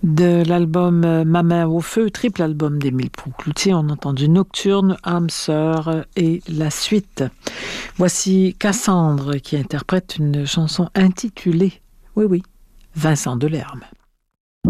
De l'album Ma main au feu, triple album d'Émile Cloutier, on a entendu Nocturne, âme sœur et la suite. Voici Cassandre qui interprète une chanson intitulée, oui, Vincent Delerme.